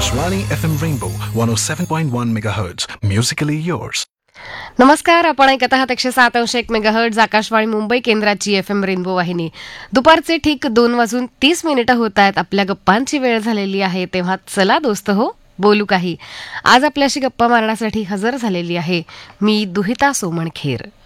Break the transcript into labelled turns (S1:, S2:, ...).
S1: Akashvani FM Rainbow 107.1 MHz. Musically yours.
S2: नमस्कार, आपण ऐकत आहात 107.1 मेगाहर्ट्झ आकाशवाणी मुंबई केंद्राची FM रेनबो वाहिनी. दुपारचे ठीक 2:30 होत आहेत. आपल्या गप्पांची वेळ झालेली आहे, तेव्हा चला दोस्त हो बोलू काही. आज आपल्याशी गप्पा मारण्यासाठी हजर झालेली आहे मी दुहिता सोमण खेर.